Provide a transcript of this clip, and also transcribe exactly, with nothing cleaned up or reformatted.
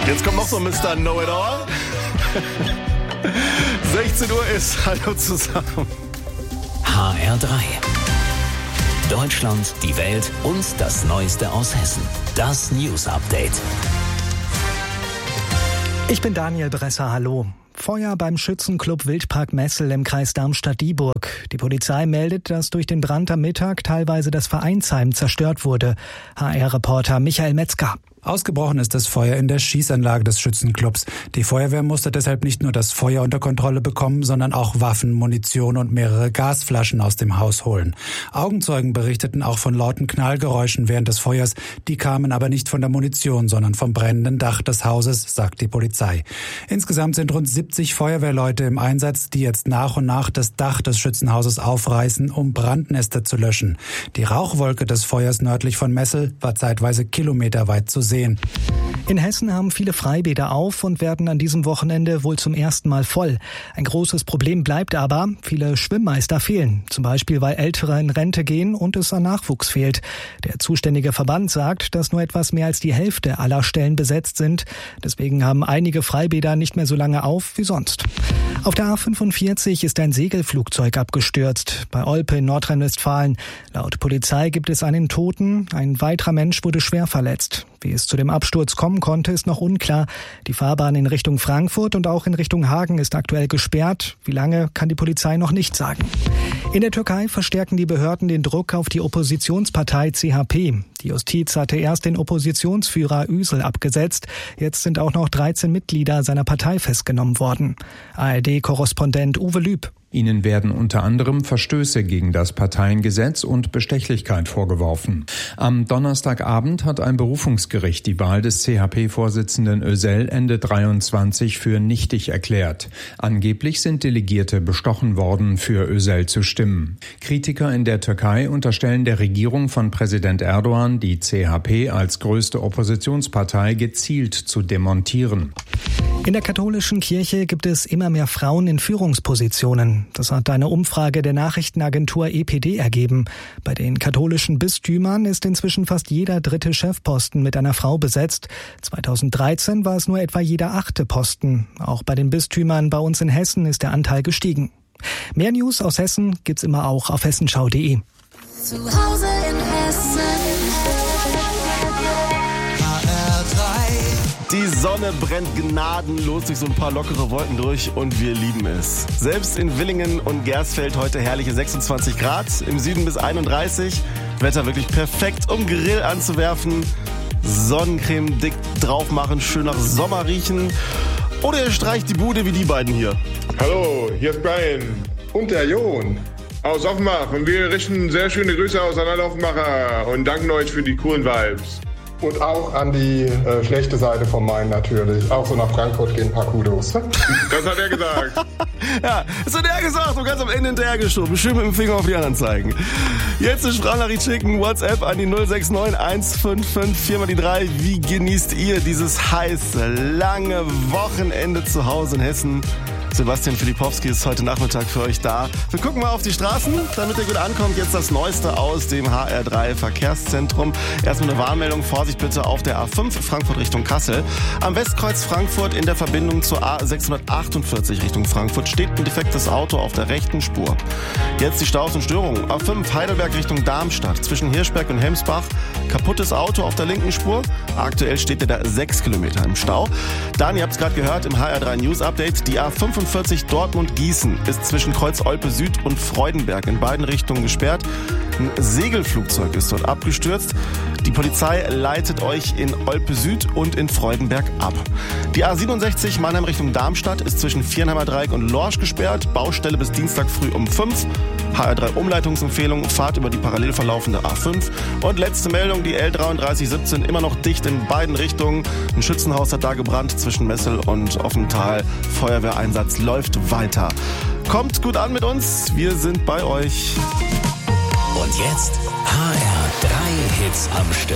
Jetzt kommt noch so Mister Know-it-all. sechzehn Uhr ist, hallo zusammen. H R drei. Deutschland, die Welt und das Neueste aus Hessen. Das News Update. Ich bin Daniel Bresser, hallo. Feuer beim Schützenclub Wildpark Messel im Kreis Darmstadt-Dieburg. Die Polizei meldet, dass durch den Brand am Mittag teilweise das Vereinsheim zerstört wurde. H R-Reporter Michael Metzger. Ausgebrochen ist das Feuer in der Schießanlage des Schützenclubs. Die Feuerwehr musste deshalb nicht nur das Feuer unter Kontrolle bekommen, sondern auch Waffen, Munition und mehrere Gasflaschen aus dem Haus holen. Augenzeugen berichteten auch von lauten Knallgeräuschen während des Feuers. Die kamen aber nicht von der Munition, sondern vom brennenden Dach des Hauses, sagt die Polizei. Insgesamt sind rund siebzig Feuerwehrleute im Einsatz, die jetzt nach und nach das Dach des Schützenhauses aufreißen, um Brandnester zu löschen. Die Rauchwolke des Feuers nördlich von Messel war zeitweise kilometerweit zu sehen. In Hessen haben viele Freibäder auf und werden an diesem Wochenende wohl zum ersten Mal voll. Ein großes Problem bleibt aber, viele Schwimmmeister fehlen. Zum Beispiel, weil Ältere in Rente gehen und es an Nachwuchs fehlt. Der zuständige Verband sagt, dass nur etwas mehr als die Hälfte aller Stellen besetzt sind. Deswegen haben einige Freibäder nicht mehr so lange auf wie sonst. Auf der A fünfundvierzig ist ein Segelflugzeug abgestürzt, bei Olpe in Nordrhein-Westfalen. Laut Polizei gibt es einen Toten, ein weiterer Mensch wurde schwer verletzt. Wie es zu dem Absturz kommen konnte, ist noch unklar. Die Fahrbahn in Richtung Frankfurt und auch in Richtung Hagen ist aktuell gesperrt. Wie lange, kann die Polizei noch nicht sagen. In der Türkei verstärken die Behörden den Druck auf die Oppositionspartei C H P. Die Justiz hatte erst den Oppositionsführer Üsel abgesetzt. Jetzt sind auch noch dreizehn Mitglieder seiner Partei festgenommen worden. A R D-Korrespondent Uwe Lüb. Ihnen werden unter anderem Verstöße gegen das Parteiengesetz und Bestechlichkeit vorgeworfen. Am Donnerstagabend hat ein Berufungsgericht die Wahl des C H P-Vorsitzenden Özel Ende dreiundzwanzig für nichtig erklärt. Angeblich sind Delegierte bestochen worden, für Özel zu stimmen. Kritiker in der Türkei unterstellen der Regierung von Präsident Erdogan, die C H P als größte Oppositionspartei gezielt zu demontieren. In der katholischen Kirche gibt es immer mehr Frauen in Führungspositionen. Das hat eine Umfrage der Nachrichtenagentur E P D ergeben. Bei den katholischen Bistümern ist inzwischen fast jeder dritte Chefposten mit einer Frau besetzt. zweitausenddreizehn war es nur etwa jeder achte Posten. Auch bei den Bistümern bei uns in Hessen ist der Anteil gestiegen. Mehr News aus Hessen gibt's immer auch auf hessenschau punkt de. Zu Hause in Hessen. Die Sonne brennt gnadenlos durch so ein paar lockere Wolken durch und wir lieben es. Selbst in Willingen und Gersfeld heute herrliche sechsundzwanzig Grad, im Süden bis einunddreißig. Wetter wirklich perfekt, um Grill anzuwerfen. Sonnencreme dick drauf machen, schön nach Sommer riechen. Oder ihr streicht die Bude wie die beiden hier. Hallo, hier ist Brian und der Jon aus Offenbach. Und wir richten sehr schöne Grüße aus an alle Offenbacher und danken euch für die coolen Vibes. Und auch an die äh, schlechte Seite vom Main natürlich. Auch so nach Frankfurt gehen ein paar Kudos. Das hat er gesagt. Ja, das hat er gesagt und ganz am Ende hinterhergeschoben. Schön mit dem Finger auf die anderen zeigen. Jetzt eine Sprachnachricht schicken, WhatsApp an die null sechs neun eins fünf fünf vier mal die drei. Wie genießt ihr dieses heiße, lange Wochenende zu Hause in Hessen? Sebastian Filipowski ist heute Nachmittag für euch da. Wir gucken mal auf die Straßen, damit ihr gut ankommt. Jetzt das Neueste aus dem H R drei Verkehrszentrum. Erstmal eine Warnmeldung, Vorsicht bitte auf der A fünf Frankfurt Richtung Kassel. Am Westkreuz Frankfurt in der Verbindung zur A sechshundertachtundvierzig Richtung Frankfurt steht ein defektes Auto auf der rechten Spur. Jetzt die Staus und Störungen. A fünf Heidelberg Richtung Darmstadt zwischen Hirschberg und Hemsbach. Kaputtes Auto auf der linken Spur. Aktuell steht ihr da sechs Kilometer im Stau. Dann, ihr habt es gerade gehört, im H R drei News Update, die A fünfundvierzig Dortmund-Gießen ist zwischen Kreuz Olpe Süd und Freudenberg in beiden Richtungen gesperrt. Ein Segelflugzeug ist dort abgestürzt. Die Polizei leitet euch in Olpe Süd und in Freudenberg ab. Die A siebenundsechzig Mannheim Richtung Darmstadt ist zwischen Viernheimer Dreieck und Lorsch gesperrt. Baustelle bis Dienstag früh um fünf. H R drei Umleitungsempfehlung, Fahrt über die parallel verlaufende A fünf. Und letzte Meldung, die L dreiunddreißig siebzehn immer noch dicht in beiden Richtungen. Ein Schützenhaus hat da gebrannt zwischen Messel und Offental. Feuerwehreinsatz läuft weiter. Kommt gut an mit uns, wir sind bei euch. Und jetzt H R drei Hits am Stück.